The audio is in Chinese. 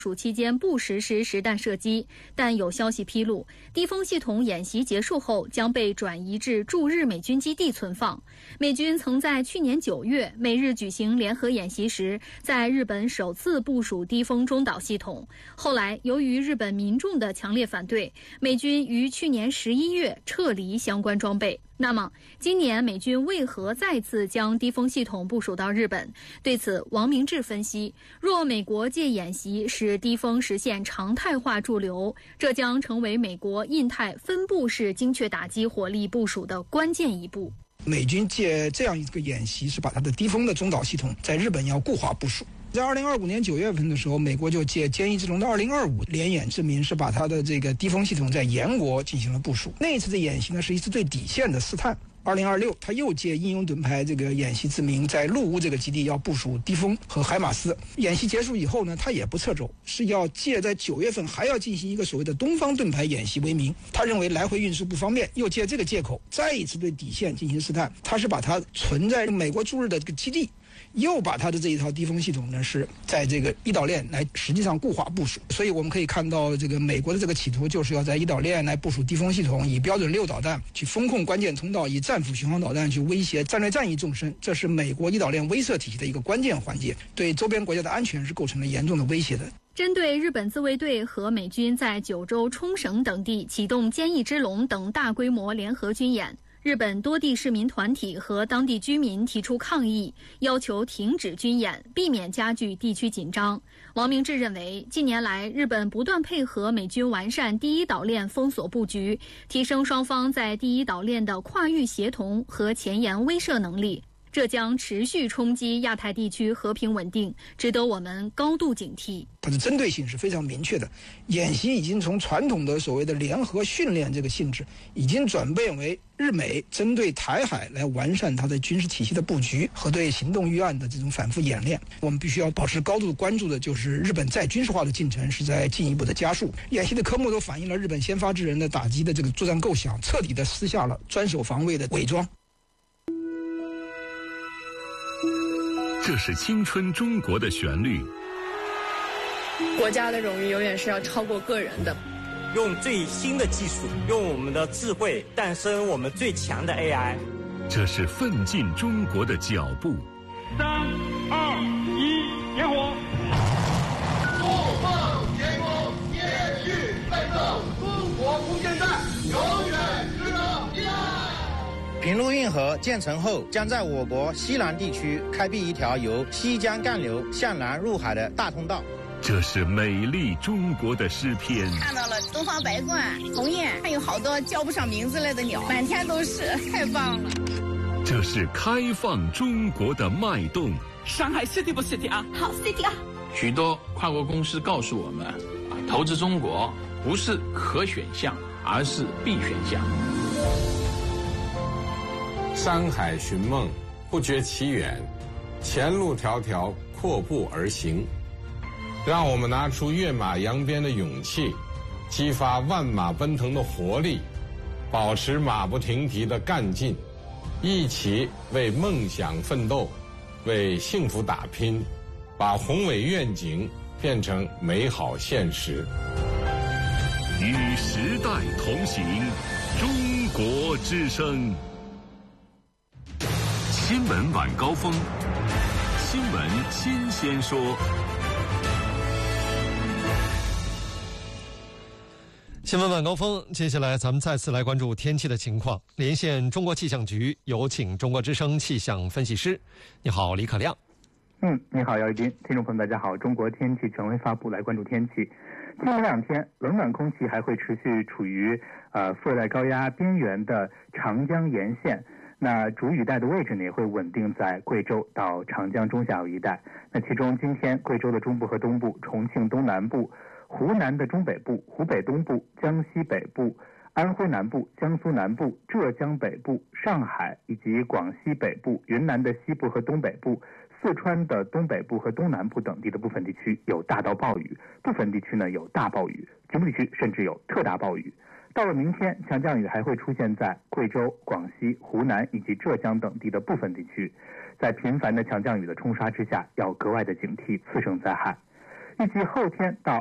属期间不实施实弹射击，但有消息披露，低风系统演习结束后将被转移至驻日美军基地存放。美军曾在去年9月美日举行联合演习时，在日本首次部署低风中导系统。后来，由于日本民众的强烈反对，美军于去年11月撤离相关装备。那么，今年美军为何再次将低风系统部署到日本？对此，王明志分析，若美国借演习使低风实现常态化驻留，这将成为美国印太分布式精确打击火力部署的关键一步。 美军借这样一个演习，是把它的低风的中导系统在日本要固化部署。在2025年9月份的时候，美国就借菅义之龙的2025联演之名，是把它的这个低风系统在延国进行了部署。那一次的演习呢，是一次最底线的试探。2026，他又借英勇盾牌这个演习之名，在陆乌这个基地要部署低风和海马斯。演习结束以后呢，他也不撤走，是要借在9月份还要进行一个所谓的东方盾牌演习为名。他认为来回运输不方便，又借这个借口再一次对底线进行试探。他是把它存在美国驻日的这个基地，又把它的这一套低风系统呢，是在这个一岛链来实际上固化部署。所以我们可以看到，这个美国的这个企图就是要在一岛链来部署低风系统，以标准6导弹去封控关键通道，以战斧巡航导弹去威胁战略战役纵深。这是美国一岛链威慑体系的一个关键环节，对周边国家的安全是构成了严重的威胁的。 针对日本自卫队和美军在九州、冲绳等地启动坚毅之龙等大规模联合军演，日本多地市民团体和当地居民提出抗议，要求停止军演，避免加剧地区紧张。王明志认为，近年来日本不断配合美军完善第一岛链封锁布局，提升双方在第一岛链的跨域协同和前沿威慑能力，这将持续冲击亚太地区和平稳定，值得我们高度警惕。 它的针对性是非常明确的，演习已经从传统的所谓的联合训练这个性质，已经转变为日美针对台海来完善它的军事体系的布局和对行动预案的这种反复演练。我们必须要保持高度关注的就是日本再军事化的进程是在进一步的加速。演习的科目都反映了日本先发制人的打击的这个作战构想，彻底的撕下了专守防卫的伪装。 这是青春中国的旋律。 国家的荣誉永远是要超过个人的。 用最新的技术，用我们的智慧诞生我们最强的 AI。 这是奋进中国的脚步。 3、2、1，点火！ 不放天空，坚续奋斗，中国空间站永远值得依赖。 平陆运河建成后，将在我国西南地区开辟一条由西江干流向南入海的大通道。 这是美丽中国的诗篇。 看到了东方白鹳、鸿雁，还有好多叫不上名字来的鸟，满天都是，太棒了。 这是开放中国的脉动。 上海 City 不 City 啊？ 好 City 啊！ 许多跨国公司告诉我们，投资中国不是可选项，而是必选项。 山海寻梦，不觉其远，前路迢迢，阔步而行。让我们拿出跃马扬鞭的勇气，激发万马奔腾的活力，保持马不停蹄的干劲，一起为梦想奋斗，为幸福打拼，把宏伟愿景变成美好现实。 与时代同行，中国之声。新闻晚高峰，新闻新鲜说。 新闻晚高峰，接下来咱们再次来关注天气的情况。连线中国气象局，有请中国之声气象分析师。你好，李可亮。 你好，姚一斌。听众朋友们，大家好。中国天气权威发布，来关注天气。今明2天，冷暖空气还会持续处于副热带高压边缘的长江沿线。那主雨带的位置呢，也会稳定在贵州到长江中下游一带。那其中，今天贵州的中部和东部、重庆东南部、湖南的中北部、湖北东部、江西北部、安徽南部、江苏南部、浙江北部、上海以及广西北部、云南的西部和东北部、四川的东北部和东南部等地的部分地区有大到暴雨，部分地区呢有大暴雨，局部地区甚至有特大暴雨。到了明天，强降雨还会出现在贵州、广西、湖南以及浙江等地的部分地区，在频繁的强降雨的冲刷之下，要格外的警惕次生灾害。 预计后天到